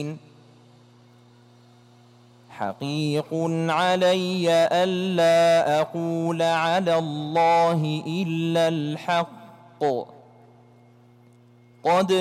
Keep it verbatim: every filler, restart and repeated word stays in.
حقيق علي ألا أقول على الله إلا الحق قد